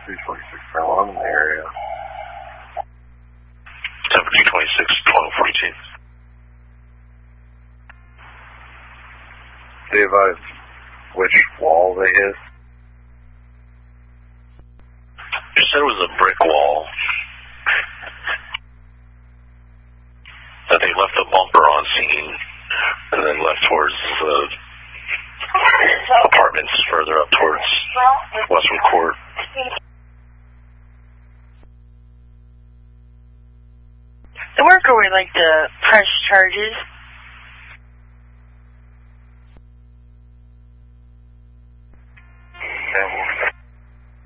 346 Fairlawn in the area. 10-326, 1242. They advise which wall they hit? You said it was a brick wall. That they left a bumper on scene and then left towards the apartments further up towards Westwood Court. The worker would like to press charges